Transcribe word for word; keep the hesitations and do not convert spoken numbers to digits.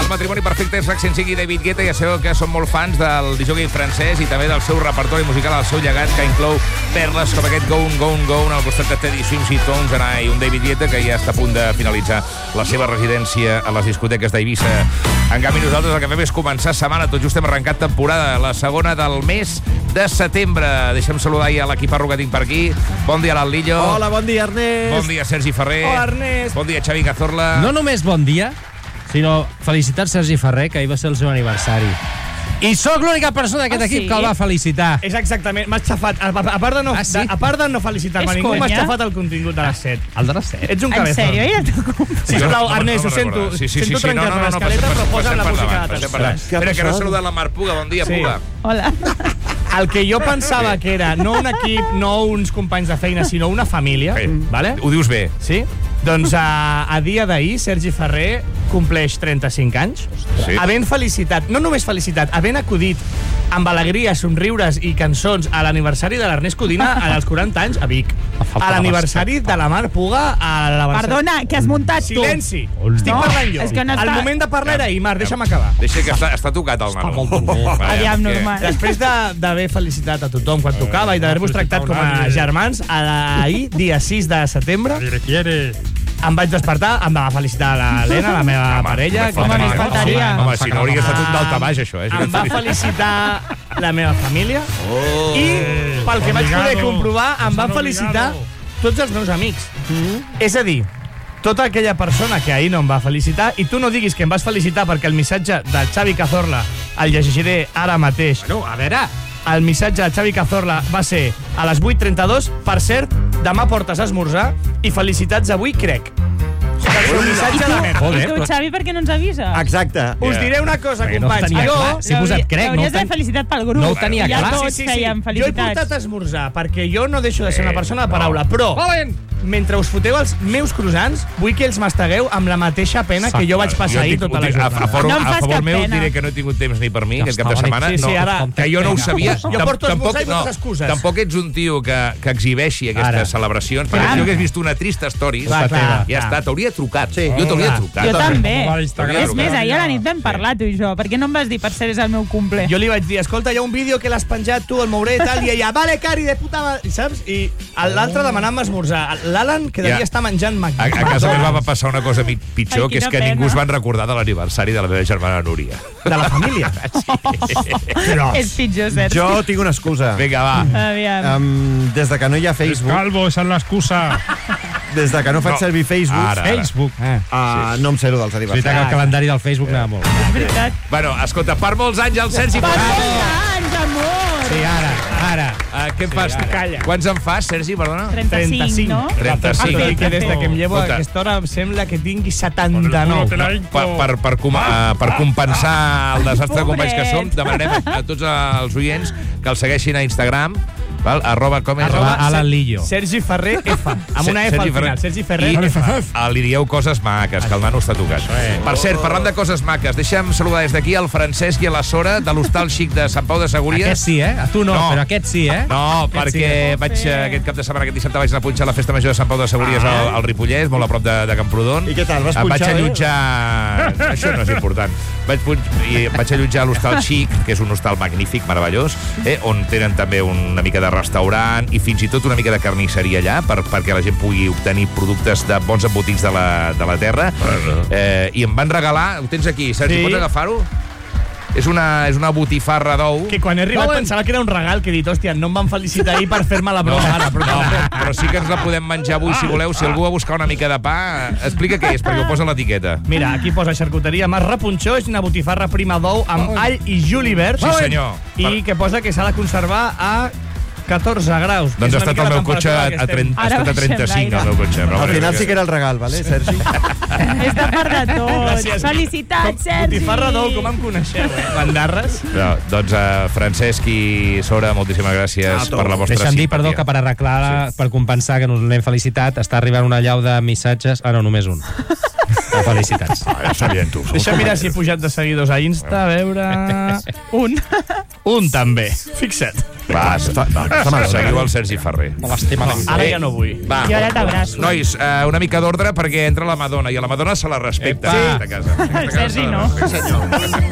el matrimoni perfecte és Raxensigui i David Guetta. Ja sabeu que són molt fans del disjockey francès i també del seu repertori musical, el seu llegat, que inclou perles com aquest Gone, Gone, Gone, al costat de Teddy Swims i Tones i un David Guetta que ja està a punt de finalitzar la seva residència a les discoteques d'Eivissa. En canvi, nosaltres el que fem és començar setmana, tot just hem arrencat temporada, la segona del mes de setembre. Deixem saludar ja l'equip arru que tinc per aquí. Bon dia, l'Al Lillo. Hola, bon dia, Ernest. Bon dia, Sergi Ferrer. Hola, Ernest. Bon dia, Xavi Cazorla. No només bon dia, sinó felicitats Sergi Ferrer, que ahir va ser el seu aniversari. I sóc l'única persona d'aquest Ah, equip sí? que el va felicitar. És exactament, m'has xafat. A, a, a part de no, Ah, sí? de, a part de no felicitar-me És ningú, m'has conya? xafat el contingut de les set. El de les set. Ets un En cabezón. sèrio, ja t'ho compro. Sisplau, No, no, Ernest, no ho sento. recordo. Sí, sí, sí, sento sí, no, trencat no, no, per no, l'escaleta, passem, però posa'm passem la per música davant, de passem per terçó. davant. Espera, que no he saludat la Mar Puga. Bon dia, Sí. Puga. Hola. El que jo pensava que era no un equip, no uns companys de feina, sinó una família, Sí. vale? Ho dius bé. Sí? Doncs a, a dia d'ahir, Sergi Ferrer compleix trenta-cinc anys, Sí. havent felicitat, no només felicitat, havent acudit amb alegria, somriures i cançons a l'aniversari de l'Ernest Codina als quaranta anys a Vic, a l'aniversari de la Mar Puga a la Barcelona. Perdona, que has muntat tu. Silenci! Hola. Estic No, parlant jo. és que no El està- moment de parlar era ahir, Mar, deixa'm acabar. Deixa que està, està tocat el nano. molt bé. Aviam, que- normal. Després de- d'haver felicitat a tothom quan tocava i d'haver-vos tractat com a germans, ahir, dia sis de setembre, em vaig despertar, em va felicitar l'Helena, la meva parella. que home, també- només faltaria. Home, si no hauria estat un daltabaix, això. Eh? Em va felicitar la meva família i, pel que vaig poder comprovar, em van felicitar tots els meus amics. És a dir, tota aquella persona que ahir no em va felicitar, i tu no diguis que em vas felicitar perquè el missatge del Xavi Cazorla el llegiré ara mateix. Bueno, a veure... El missatge de Xavi Cazorla va ser a les vuit trenta-dos. Per cert, demà portes a esmorzar i felicitats avui, crec. El seu missatge de merda. I Joder, tu, però- Xavi, per què no ens avises? Exacte. Us diré una cosa, Perquè no companys. tenia Jo, clar. Si he posat crec, no ho Hauries d'haver ten- felicitat pel grup. no ho tenia I ja clar. tots fèiem jo he felicitats. portat a esmorzar, perquè jo no deixo de ser una persona de paraula, però mentre us foteu els meus croissants, vull que els mastegueu amb la mateixa pena que jo vaig passar ahir tota la a, a, jornada. favor, No em a fas favor cap meu pena. diré que no he tingut temps ni per mi aquest cap de Històric. setmana. Sí, sí, no, ara- que jo no ho sabia. Jo Tam- porto a tampoc, esmorzar i no, moltes excuses. tampoc ets un tio que, que exhibeixi aquestes Ara. celebracions, perquè Clar. si jo hagués vist una trista story, Clar, clar, ja clar. està, t'hauria trucat. Sí. Jo t'hauria Clar. trucat. Jo també. T'hauria És trucat. més, ahir a la nit vam parlar, tu i jo. Per què no em vas dir, per cert, és el meu cumple? Jo li vaig dir, escolta, hi ha un vídeo que l'has penjat tu, el mouré i tal, i ella, vale, cari, de puta madre, saps? I l'altre demanant-me esmorzar. L'Alan, que devia Ja. estar menjant A, McDonald's. a casa meva va passar una cosa mi- pitjor, Ai, que és quina que pena. ningú es van recordar de l'aniversari de la meva germana Núria. De la família. És pitjor, Sergi. Jo tinc una excusa. Vinga, va. Aviam. Um, des de que no hi ha Facebook, Calvo, esa es la excusa. des de que no faig No. servir Facebook, Ara, ara. Facebook. Eh. uh, no em sé-ho dels És veritat que aniversaris. el calendari del Facebook anava molt. És veritat. Bueno, escolta, per molts anys el Sergi... Per Ah, molts anys, amor! Sí, ara, ara. Uh, què em fas? ara. Calla. Quants en fas, Sergi, perdona? trenta-cinc, no? trenta-cinc. I que des de que em llevo a Escolta. aquesta hora em sembla que tingui setanta-nou. Per, per, per, com, uh, per compensar el desastre de companys que som, Pobret. demanarem a, a tots els oients que el segueixin a Instagram, val? arroba com és? Arroba Alan Lillo. Sergi Ferrer F, amb una F al final. Sergi Ferrer I F. uh, li dieu coses maques, que el nano està tocat. Per cert, parlant de coses maques, deixa'm saludar des d'aquí el Francesc i a la Sora de l'Hostal Xic de Sant Pau de Segúries. Aquest sí, eh? A tu no, No. però aquest sí, eh? No, perquè sí. vaig, eh, aquest cap de setmana, aquest dissabte, vaig anar a punxar a la Festa Major de Sant Pau de Segúries al, al Ripollès, molt a prop de, de Camprodon. I què tal, vas Em vaig punxar, eh? allotjar... Això no és important. Vaig, punx... I em vaig allotjar a l'Hostal Xic, que és un hostal magnífic, meravellós, eh, on tenen també una mica de restaurant i fins i tot una mica de carnisseria allà, per, perquè la gent pugui obtenir productes de bons embotits de la, de la terra. Eh, I em van regalar... Ho tens aquí, Sergi, Sí. pots agafar-ho? És una, és una botifarra d'ou. Que quan he arribat pensava que era un regal, que he dit, hòstia, no em van felicitar ahir per fer-me la broma ara, però No, però sí que ens la podem menjar avui, si voleu. Si algú va buscar una mica de pa, explica què és, perquè ho posa a l'etiqueta. Mira, aquí posa xarcuteria Mas Repunxó, és una botifarra prima d'ou amb all i julivert. Sí, senyor. I que posa que s'ha de conservar a catorze graus. que Doncs és ha una estat mica el la meu cotxe a, temperatura a, que trenta, ha Ara estat a baixem trenta-cinc, l'aire. el meu cotxe. No, Al final sí que era el regal, vale, Sergi? És de part de tots. Gràcies. Felicitats, Sergi! Botifarra d'ou, com em coneixeu, eh? Bandarres. No, doncs, uh, Francesc i Sora, moltíssimes gràcies per la vostra Deixa'm dir, simpatia. perdó, que per arreglar, per compensar que nos l'hem felicitat, està arribant una llau de missatges... Ah, no, només un. De felicitats. Ah, ja sabien tu. Deixa mirar si he pujat de seguidors a Insta, a veure... Un. Un també. Fixa't. Va, Està, va, està mal. seguiu el Sergi Ferrer. Ara ja no vull. Va. Jo ara t'abraço. Nois, eh, una mica d'ordre perquè entra la Madonna, i a la Madonna se la respecta. Epa. A casa. A casa Sergi se la no. respecta.